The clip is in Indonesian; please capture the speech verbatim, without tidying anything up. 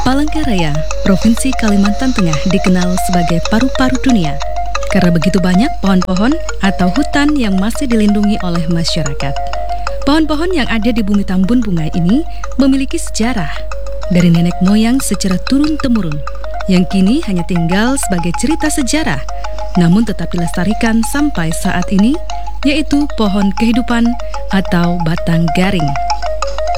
Palangkaraya, Provinsi Kalimantan Tengah dikenal sebagai paru-paru dunia karena begitu banyak pohon-pohon atau hutan yang masih dilindungi oleh masyarakat. Pohon-pohon yang ada di bumi Tambun Bungai ini memiliki sejarah dari nenek moyang secara turun-temurun yang kini hanya tinggal sebagai cerita sejarah, namun tetap dilestarikan sampai saat ini, yaitu pohon kehidupan atau batang garing.